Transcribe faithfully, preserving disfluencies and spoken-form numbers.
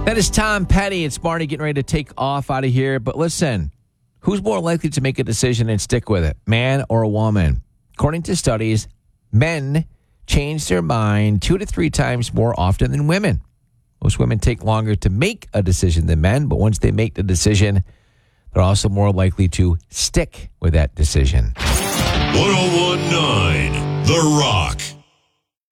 That is Tom Petty. It's Marty getting ready to take off out of here. But listen, who's more likely to make a decision and stick with it, man or a woman? According to studies, men change their mind two to three times more often than women. Most women take longer to make a decision than men, but once they make the decision, they're also more likely to stick with that decision. one oh one point nine The Rock.